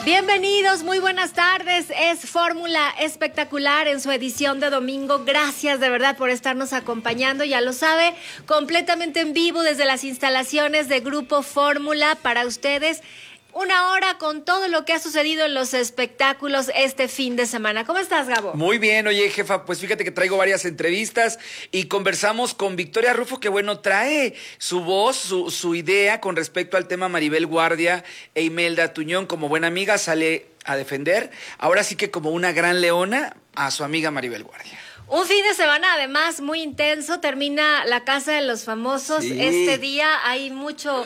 Bienvenidos, muy buenas tardes. Es Fórmula Espectacular en su edición de domingo. Gracias de verdad por estarnos acompañando. Ya lo sabe, completamente en vivo desde las instalaciones de Grupo Fórmula para ustedes. Una hora con todo lo que ha sucedido en los espectáculos este fin de semana. ¿Cómo estás, Gabo? Muy bien, oye, jefa, pues fíjate que traigo varias entrevistas y conversamos con Victoria Rufo, que bueno, trae su voz, su idea con respecto al tema Maribel Guardia e Imelda Tuñón. Como buena amiga sale a defender, ahora sí que como una gran leona, a su amiga Maribel Guardia. Un fin de semana además muy intenso, termina La Casa de los Famosos. Sí. Este día hay mucho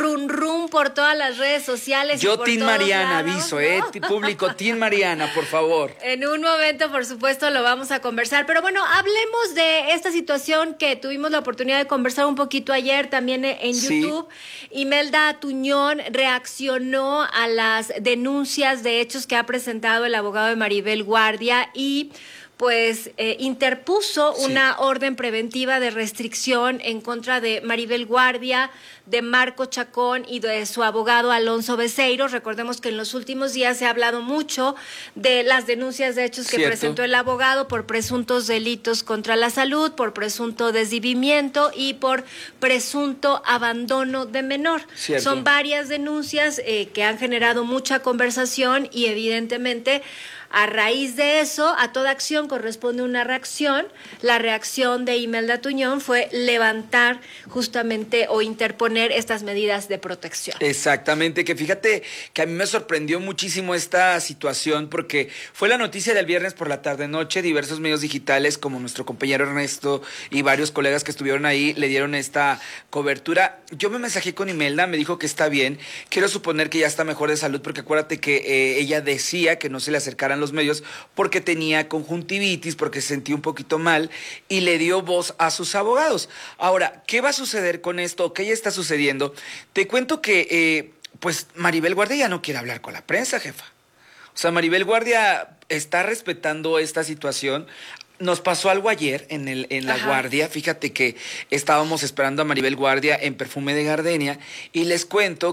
rum por todas las redes sociales. Yo, y por Team todos Mariana, lados, aviso, ¿no? Público, Team Mariana, por favor. En un momento, por supuesto, lo vamos a conversar. Pero bueno, hablemos de esta situación que tuvimos la oportunidad de conversar un poquito ayer también en YouTube. Imelda Tuñón reaccionó a las denuncias de hechos que ha presentado el abogado de Maribel Guardia y pues interpuso una orden preventiva de restricción en contra de Maribel Guardia, de Marco Chacón y de su abogado Alonso Beceiro. Recordemos que en los últimos días se ha hablado mucho de las denuncias de hechos que presentó el abogado por presuntos delitos contra la salud, por presunto desvivimiento y por presunto abandono de menor. Son varias denuncias que han generado mucha conversación y evidentemente a raíz de eso, a toda acción corresponde una reacción. La reacción de Imelda Tuñón fue levantar justamente o interponer estas medidas de protección. Exactamente, que fíjate que a mí me sorprendió muchísimo esta situación porque fue la noticia del viernes por la tarde-noche. Diversos medios digitales como nuestro compañero Ernesto y varios colegas que estuvieron ahí le dieron esta cobertura. Yo me mensajé con Imelda, me dijo que está bien. Quiero suponer que ya está mejor de salud porque acuérdate que ella decía que no se le acercaran los medios porque tenía conjuntivitis, porque se sentía un poquito mal y le dio voz a sus abogados. Ahora, ¿qué va a suceder con esto? ¿Qué ya está sucediendo? Te cuento que pues Maribel Guardia ya no quiere hablar con la prensa, jefa. O sea, Maribel Guardia está respetando esta situación. Nos pasó algo ayer en La Guardia. Fíjate que estábamos esperando a Maribel Guardia en Perfume de Gardenia y les cuento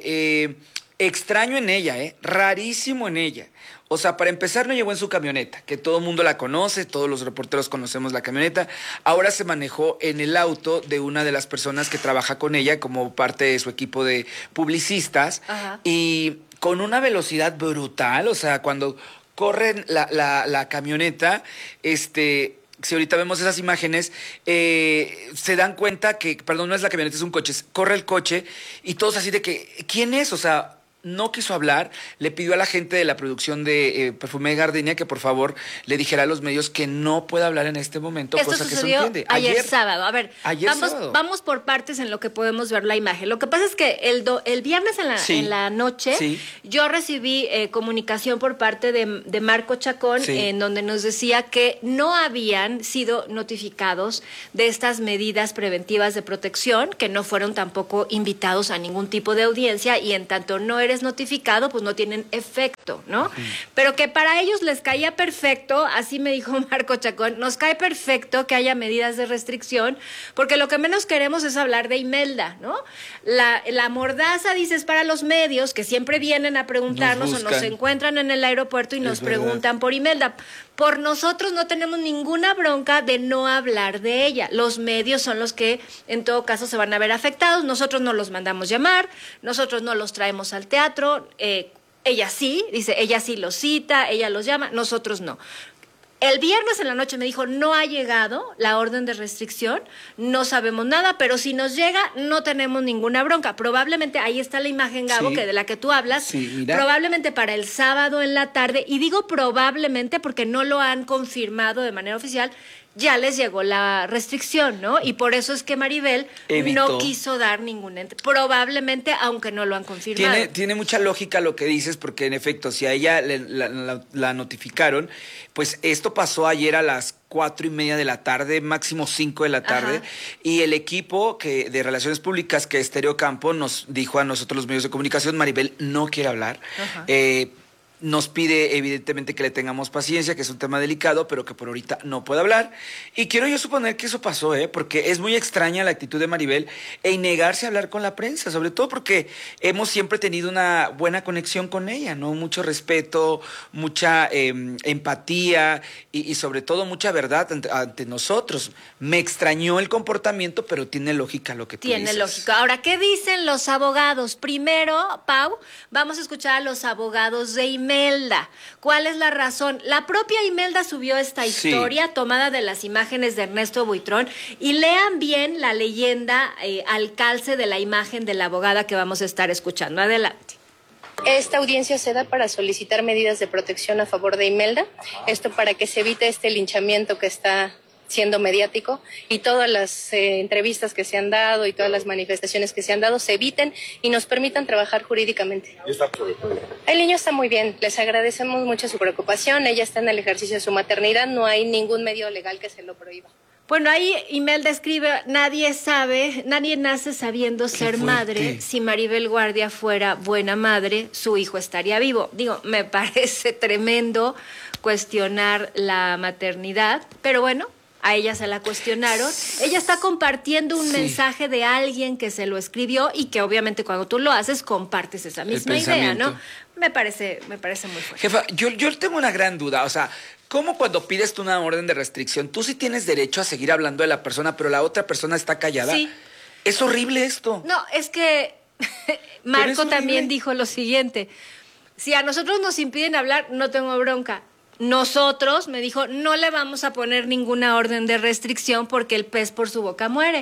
que extraño en ella, rarísimo en ella. O sea, para empezar no llegó en su camioneta, que todo el mundo la conoce, todos los reporteros conocemos la camioneta. Ahora se manejó en el auto de una de las personas que trabaja con ella como parte de su equipo de publicistas. Y con una velocidad brutal, o sea, cuando corren la camioneta, si ahorita vemos esas imágenes, se dan cuenta que, perdón, no es la camioneta, es un coche, corre el coche y todos así de que, ¿quién es? O sea, no quiso hablar, le pidió a la gente de la producción de Perfume de Gardenia que por favor le dijera a los medios que no puede hablar en este momento, esto cosa que se sucedió entiende. Ayer sábado. A ver, sábado. Vamos por partes en lo que podemos ver la imagen. Lo que pasa es que el viernes en la noche yo recibí comunicación por parte de Marco Chacón en donde nos decía que no habían sido notificados de estas medidas preventivas de protección, que no fueron tampoco invitados a ningún tipo de audiencia y en tanto no eres notificado, pues no tienen efecto, ¿no? Pero que para ellos les caía perfecto, así me dijo Marco Chacón, nos cae perfecto que haya medidas de restricción, porque lo que menos queremos es hablar de Imelda, ¿no? La mordaza, dices, para los medios que siempre vienen a preguntarnos o nos encuentran en el aeropuerto y nos preguntan por Imelda. Por nosotros no tenemos ninguna bronca de no hablar de ella. Los medios son los que en todo caso se van a ver afectados. Nosotros no los mandamos llamar, nosotros no los traemos al teatro. Ella sí, dice, ella sí los cita, ella los llama, nosotros no. El viernes en la noche me dijo, no ha llegado la orden de restricción, no sabemos nada, pero si nos llega, no tenemos ninguna bronca. Probablemente, ahí está la imagen, Gabo, que de la que tú hablas, probablemente para el sábado en la tarde, y digo probablemente porque no lo han confirmado de manera oficial, ya les llegó la restricción, ¿no? Y por eso es que Maribel no quiso dar ningún probablemente, aunque no lo han confirmado. Tiene mucha lógica lo que dices, porque en efecto, si a ella la notificaron, pues esto pasó ayer a las 4:30 de la tarde, máximo 5 de la tarde, y el equipo de Relaciones Públicas, que es Stereo Campo, nos dijo a nosotros los medios de comunicación, Maribel no quiere hablar. Nos pide evidentemente que le tengamos paciencia, que es un tema delicado, pero que por ahorita no puede hablar. Y quiero yo suponer que eso pasó, porque es muy extraña la actitud de Maribel en negarse a hablar con la prensa, sobre todo porque hemos siempre tenido una buena conexión con ella, ¿no? Mucho respeto, mucha empatía y sobre todo mucha verdad ante nosotros. Me extrañó el comportamiento, pero tiene lógica lo que tú dices. Tiene lógica. Ahora, ¿qué dicen los abogados? Primero, Pau, vamos a escuchar a los abogados de Imelda. ¿Cuál es la razón? La propia Imelda subió esta historia tomada de las imágenes de Ernesto Buitrón y lean bien la leyenda al calce de la imagen de la abogada que vamos a estar escuchando. Adelante. Esta audiencia se da para solicitar medidas de protección a favor de Imelda, esto para que se evite este linchamiento que está siendo mediático y todas las entrevistas que se han dado y todas las manifestaciones que se han dado se eviten y nos permitan trabajar jurídicamente. El niño está muy bien, les agradecemos mucho su preocupación, ella está en el ejercicio de su maternidad, no hay ningún medio legal que se lo prohíba. Bueno, ahí Imelda escribe, nadie nace sabiendo ser madre. Si Maribel Guardia fuera buena madre, su hijo estaría vivo. Digo, me parece tremendo cuestionar la maternidad, pero bueno, a ella se la cuestionaron. Ella está compartiendo un mensaje de alguien que se lo escribió y que obviamente cuando tú lo haces compartes esa misma idea, ¿no? Me parece muy fuerte. Jefa, yo tengo una gran duda, o sea, ¿cómo cuando pides tú una orden de restricción, tú sí tienes derecho a seguir hablando de la persona, pero la otra persona está callada? Sí. Es horrible esto. No, es que Marco también dijo lo siguiente, si a nosotros nos impiden hablar, no tengo bronca. Nosotros, me dijo, no le vamos a poner ninguna orden de restricción porque el pez por su boca muere.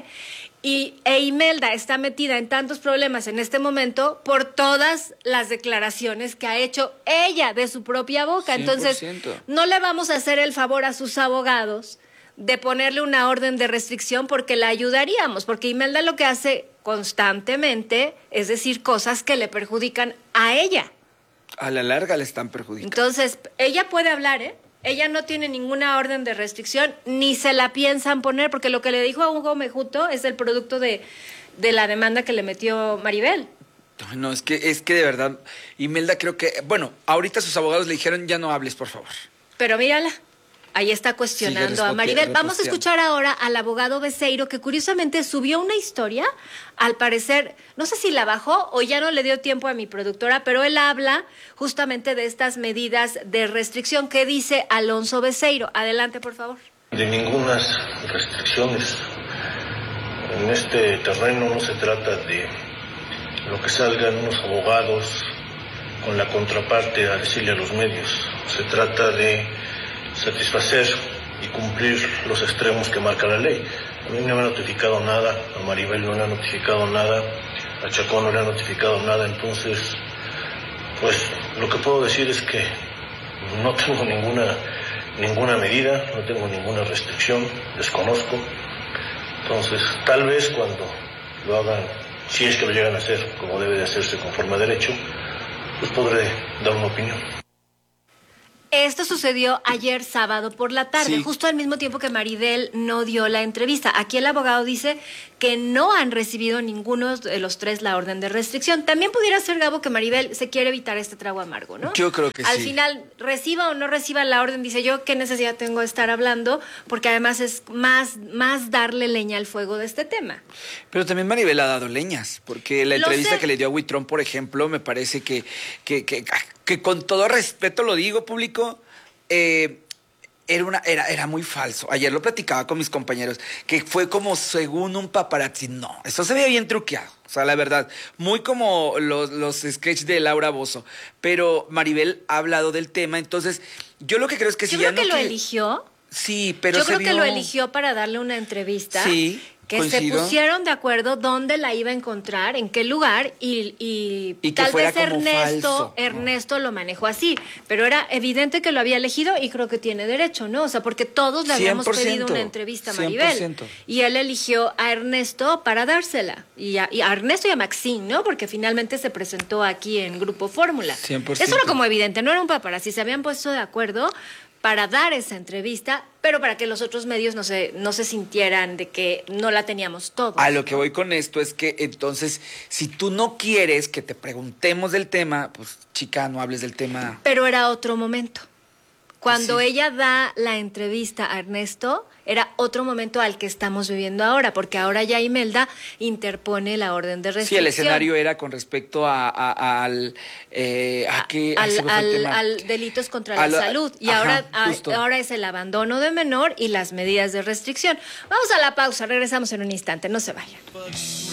E Imelda está metida en tantos problemas en este momento por todas las declaraciones que ha hecho ella de su propia boca. 100%. Entonces, no le vamos a hacer el favor a sus abogados de ponerle una orden de restricción porque la ayudaríamos, porque Imelda lo que hace constantemente es decir cosas que le perjudican a ella. A la larga le están perjudicando. Entonces, ella puede hablar, Ella no tiene ninguna orden de restricción, ni se la piensan poner, porque lo que le dijo a Hugo Mejuto es el producto de la demanda que le metió Maribel. No, es que de verdad, Imelda creo que, bueno, ahorita sus abogados le dijeron, ya no hables, por favor. Pero mírala. Ahí está cuestionando a Maribel. Vamos a escuchar ahora al abogado Beceiro, que curiosamente subió una historia, al parecer, no sé si la bajó o ya no le dio tiempo a mi productora, pero él habla justamente de estas medidas de restricción. ¿Qué dice Alonso Beceiro? Adelante, por favor. De ningunas restricciones. En este terreno no se trata de lo que salgan unos abogados con la contraparte a decirle a los medios. Se trata de satisfacer y cumplir los extremos que marca la ley. A mí no me ha notificado nada, a Maribel no le ha notificado nada, a Chacón no le ha notificado nada, entonces, pues lo que puedo decir es que no tengo ninguna medida, no tengo ninguna restricción, desconozco. Entonces, tal vez cuando lo hagan, si es que lo llegan a hacer como debe de hacerse conforme a derecho, pues podré dar una opinión. Esto sucedió ayer sábado por la tarde, justo al mismo tiempo que Maribel no dio la entrevista. Aquí el abogado dice que no han recibido ninguno de los tres la orden de restricción. También pudiera ser, Gabo, que Maribel se quiere evitar este trago amargo, ¿no? Yo creo que Al final, reciba o no reciba la orden, dice yo, ¿qué necesidad tengo de estar hablando? Porque además es más darle leña al fuego de este tema. Pero también Maribel ha dado leñas, porque la entrevista que le dio a Buitrón, por ejemplo, me parece que con todo respeto lo digo, público, era muy falso. Ayer lo platicaba con mis compañeros, que fue como según un paparazzi. No, eso se veía bien truqueado. O sea, la verdad, muy como los sketches de Laura Bozzo. Pero Maribel ha hablado del tema, entonces yo lo que creo es que si ya no... Yo creo que lo eligió. Sí, pero yo creo que lo eligió para darle una entrevista. Sí. Que coincido. Se pusieron de acuerdo dónde la iba a encontrar, en qué lugar, y tal vez Ernesto lo manejó así, pero era evidente que lo había elegido y creo que tiene derecho, ¿no? O sea, porque todos le habíamos pedido una entrevista a Maribel 100%. Y él eligió a Ernesto para dársela, y a Ernesto y a Maxine, ¿no? Porque finalmente se presentó aquí en Grupo Fórmula. 100%. Eso era como evidente, no era un paparazzi, se habían puesto de acuerdo para dar esa entrevista, pero para que los otros medios no se sintieran de que no la teníamos todos. A lo que voy con esto es que entonces, si tú no quieres que te preguntemos del tema, pues chica, no hables del tema. Pero era otro momento. Cuando ella da la entrevista a Ernesto, era otro momento al que estamos viviendo ahora, porque ahora ya Imelda interpone la orden de restricción. Sí, el escenario era con respecto al delitos contra la salud. Y ahora es el abandono de menor y las medidas de restricción. Vamos a la pausa, regresamos en un instante, no se vayan.